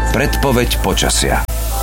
Predpoveď počasia.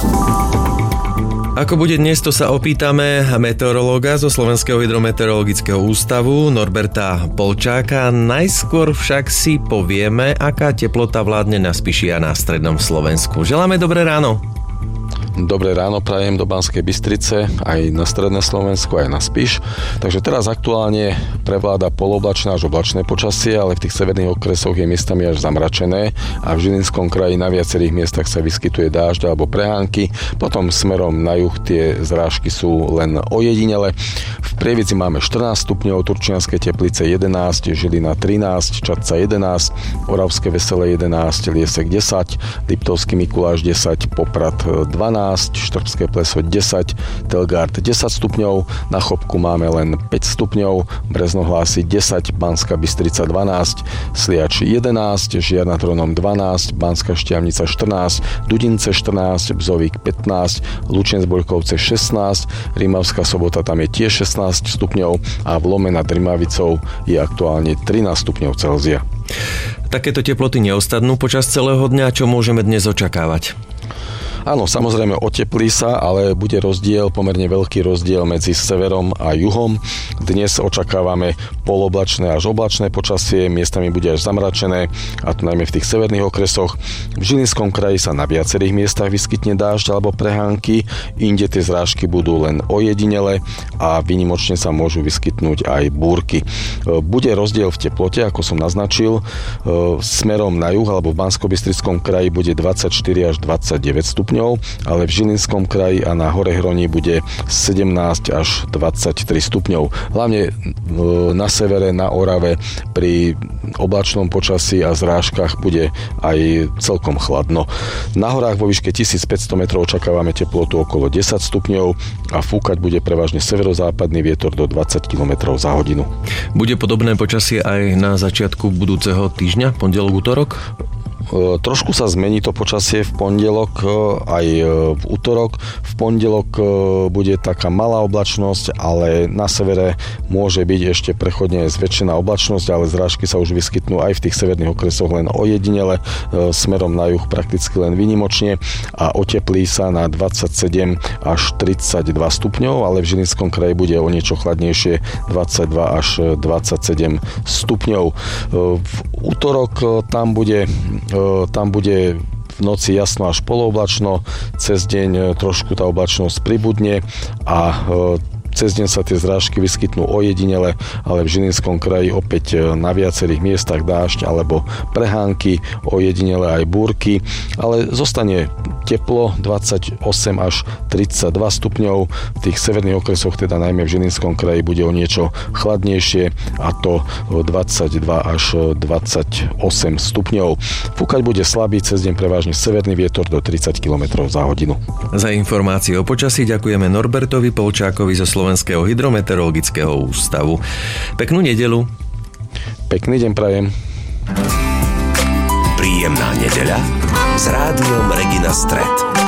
Ako bude dnes, to sa opýtame meteorológa zo Slovenského hydrometeorologického ústavu Norberta Polčáka. Najskôr však si povieme, aká teplota vládne na Spiši a na strednom Slovensku. Želáme dobré ráno. Dobré ráno prajem do Banskej Bystrice, aj na stredné Slovensku, aj na Spiš. Takže teraz aktuálne prevláda poloblačné až oblačné počasie, ale v tých severných okresoch je miestami až zamračené a v Žilinskom kraji na viacerých miestach sa vyskytuje dážď alebo prehánky. Potom smerom na juh tie zrážky sú len ojedinele. V Prievidzi máme 14 stupňov, Turčianske Teplice 11, Žilina 13, Čadca 11, Oravské Veselé 11, Liesek 10, Liptovský Mikuláš 10, Poprad 12, Štrbské Pleso 10, Telgard 10 stupňov, na Chopku máme len 5 stupňov, Brezno hlási 10, Banská Bystrica 12, Sliač 11, Žiar nad Hronom 12, Banská Štiavnica 14, Dudince 14, Bzovík 15, Lučenec-Boľkovce 16, Rimavská Sobota tam je tiež 16 stupňov a v Lome nad Rimavicou je aktuálne 13 stupňov Celzia. Takéto teploty neostadnú počas celého dňa, čo môžeme dnes očakávať? Áno, samozrejme oteplí sa, ale bude pomerne veľký rozdiel medzi severom a juhom. Dnes očakávame poloblačné až oblačné počasie, miestami bude až zamračené, a to najmä v tých severných okresoch. V Žilinskom kraji sa na viacerých miestach vyskytne dážď alebo prehánky, inde tie zrážky budú len ojedinele a výnimočne sa môžu vyskytnúť aj búrky. Bude rozdiel v teplote, ako som naznačil, smerom na juh alebo v Banskobystrickom kraji bude 24 až 29 stupňov, ale v Žilinskom kraji a na Hore Hroní bude 17 až 23 stupňov. Hlavne na severe, na Orave pri oblačnom počasí a zrážkach bude aj celkom chladno. Na horách vo výške 1500 metrov očakávame teplotu okolo 10 stupňov a fúkať bude prevažne severozápadný vietor do 20 km za hodinu. Bude podobné počasie aj na začiatku budúceho týždňa, pondelok, útorok? Trošku sa zmení to počasie v pondelok aj v útorok. V pondelok bude taká malá oblačnosť, ale na severe môže byť ešte prechodne zväčšená oblačnosť, ale zrážky sa už vyskytnú aj v tých severných okresoch len ojedinele, smerom na juh prakticky len výnimočne a oteplí sa na 27 až 32 stupňov, ale v Žilinskom kraji bude o niečo chladnejšie, 22 až 27 stupňov. V útorok tam bude v noci jasno až polooblačno, cez deň trošku tá oblačnosť pribudne a cez deň sa tie zrážky vyskytnú ojedinele, ale v Žilinskom kraji opäť na viacerých miestach dážď alebo prehánky, ojedinele aj búrky, ale zostane teplo 28 až 32 stupňov. V tých severných okresoch, teda najmä v Žilinskom kraji, bude o niečo chladnejšie a to 22 až 28 stupňov. Fúkať bude slabý, cez deň prevažne severný vietor do 30 km za hodinu. Za informácie o počasí ďakujeme Norbertovi Polčákovi zo Slovenského hydrometeorologického ústavu. Peknú nedeľu. Pekný deň prajem. Príjemná nedeľa s rádiom Regina Stret.